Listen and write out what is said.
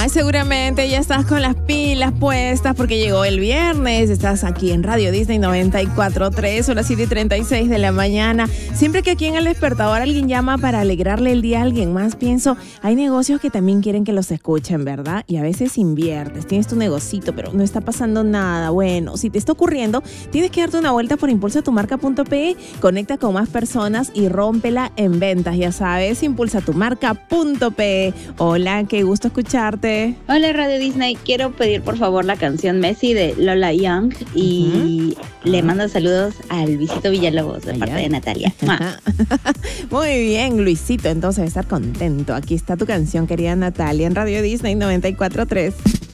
Ay, seguramente ya estás con las pilas puestas porque llegó el viernes. Estás aquí en Radio Disney 94.3, son las 7:36 de la mañana. Siempre que aquí en El Despertador alguien llama para alegrarle el día a alguien más, pienso, hay negocios que también quieren que los escuchen, ¿verdad? Y a veces inviertes, tienes tu negocito, pero no está pasando nada. Bueno, si te está ocurriendo, tienes que darte una vuelta por impulsatumarca.pe, conecta con más personas y rómpela en ventas. Ya sabes, impulsatumarca.pe. Hola, qué gusto escucharte. Hola Radio Disney, quiero pedir por favor la canción Messi de Lola Young y le mando saludos a Luisito Villalobos de parte de Natalia. Muy bien, Luisito, entonces estar contento. Aquí está tu canción, querida Natalia, en Radio Disney 94.3.